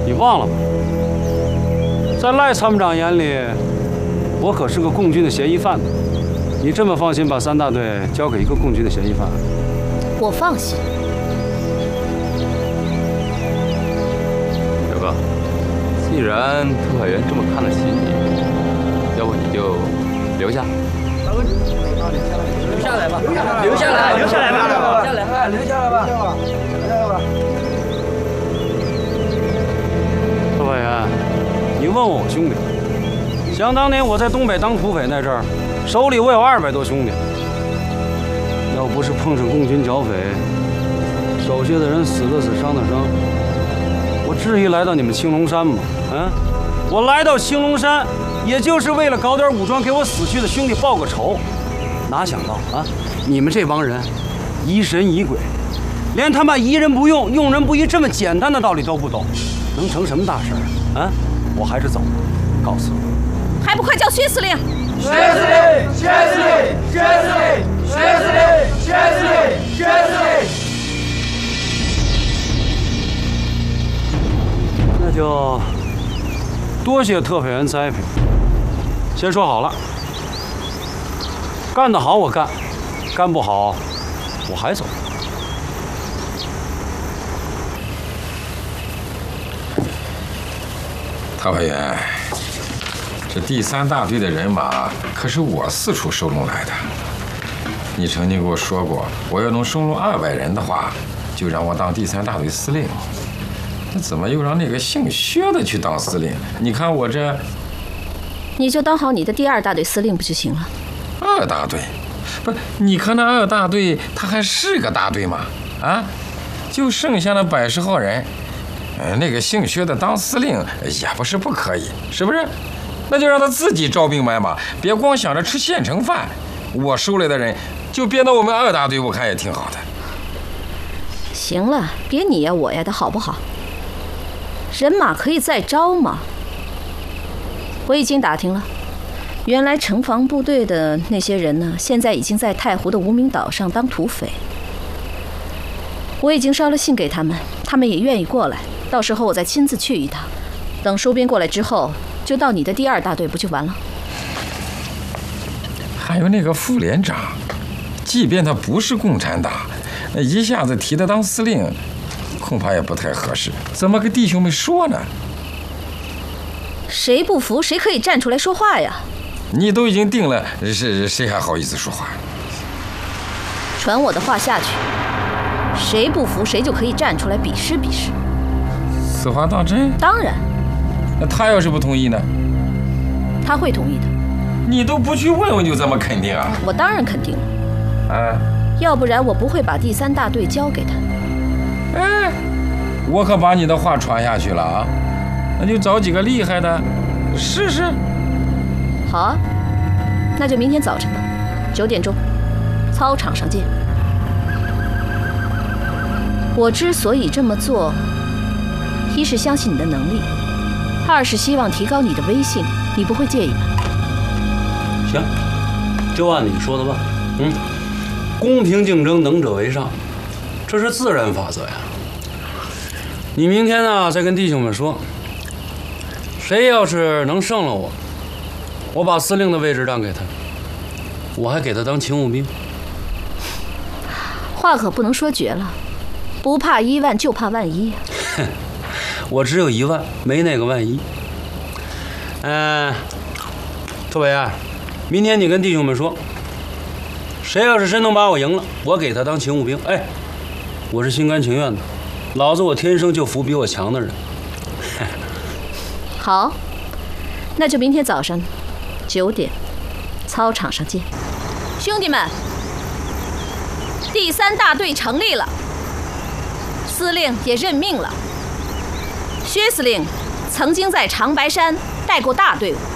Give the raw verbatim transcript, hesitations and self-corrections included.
你忘了吗？在赖参谋长眼里，我可是个共军的嫌疑犯呢。你这么放心把三大队交给一个共军的嫌疑犯？ 我放心。 表哥，既然特派员这么看得起你，要不你就留下。 留下来吧，留下来，留下来吧，留下来，留下来吧，留下来吧。 特派员，你问问我兄弟，想当年我在东北当土匪那阵儿，手里我有二百多兄弟，要不是碰上共军剿匪，手下的人死的死，伤的伤，我至于来到你们青龙山吗？啊，我来到青龙山，也就是为了搞点武装，给我死去的兄弟报个仇。哪想到啊，你们这帮人疑神疑鬼，连他妈疑人不用，用人不疑这么简单的道理都不懂，能成什么大事啊？啊，我还是走，告诉我， 还不快叫薛司令！ 薛司令，薛司令，薛司令，薛司令，薛司令，薛司令。 那就多谢特派员栽培。先说好了，干得好我干，干不好我还走。 特派员，这第三大队的人马可是我四处收拢来的。你曾经跟我说过，我要能收拢二百人的话，就让我当第三大队司令。那怎么又让那个姓薛的去当司令？你看我这…… 你就当好你的第二大队司令不就行了？ 二大队，不，你看那二大队，他还是个大队吗？啊，就剩下那百十号人。呃，那个姓薛的当司令也不是不可以，是不是？那就让他自己招兵买马，别光想着吃现成饭。我收来的人就编到我们二大队，我看也挺好的。 行了，别你呀我呀的好不好？人马可以再招嘛。我已经打听了，原来城防部队的那些人呢，现在已经在太湖的无名岛上当土匪。我已经捎了信给他们，他们也愿意过来。到时候我再亲自去一趟，等收编过来之后，就到你的第二大队不就完了？ 还有那个副连长，即便他不是共产党，一下子提他当司令，恐怕也不太合适。怎么跟弟兄们说呢？ 谁不服，谁可以站出来说话呀？ 你都已经定了，是谁还好意思说话？ 传我的话下去，谁不服，谁就可以站出来比试比试。 此话当真？ 当然。 那他要是不同意呢？ 他会同意的。 你都不去问问就这么肯定啊？ 我当然肯定了。 啊， 要不然我不会把第三大队交给他。 哎，我可把你的话传下去了啊！那就找几个厉害的试试。 好啊，那就明天早晨吧，九点钟，操场上见。我之所以这么做，一是相信你的能力，二是希望提高你的威信，你不会介意吧？ 行，就按你说的办。嗯，公平竞争，能者为上，这是自然法则呀。你明天呢，再跟弟兄们说，谁要是能胜了我，我把司令的位置让给他，我还给他当勤务兵。 话可不能说绝了，不怕一万就怕万一呀。 哼，我只有一万，没那个万一。嗯、呃，特委员，明天你跟弟兄们说，谁要是真能把我赢了，我给他当勤务兵。哎，我是心甘情愿的，老子我天生就服比我强的人。 好，那就明天早上九点，操场上见。兄弟们，第三大队成立了，司令也任命了。薛司令曾经在长白山带过大队伍，